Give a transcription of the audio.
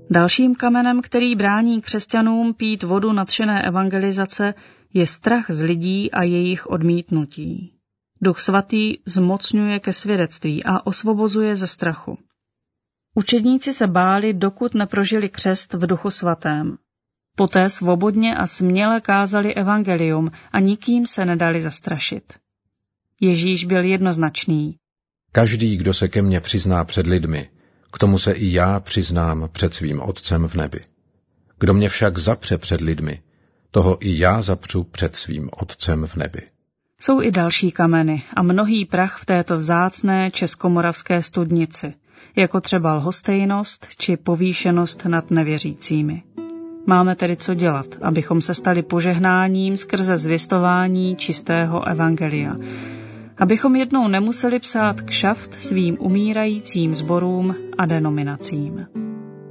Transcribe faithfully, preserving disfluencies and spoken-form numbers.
Dalším kamenem, který brání křesťanům pít vodu nadšené evangelizace, je strach z lidí a jejich odmítnutí. Duch svatý zmocňuje ke svědectví a osvobozuje ze strachu. Učedníci se báli, dokud neprožili křest v Duchu svatém. Poté svobodně a směle kázali evangelium a nikým se nedali zastrašit. Ježíš byl jednoznačný. Každý, kdo se ke mně přizná před lidmi, k tomu se i já přiznám před svým Otcem v nebi. Kdo mě však zapře před lidmi, toho i já zapřu před svým Otcem v nebi. Jsou i další kameny a mnohý prach v této vzácné českomoravské studnici, jako třeba lhostejnost či povýšenost nad nevěřícími. Máme tedy co dělat, abychom se stali požehnáním skrze zvěstování čistého evangelia, abychom jednou nemuseli psát kšaft svým umírajícím sborům a denominacím.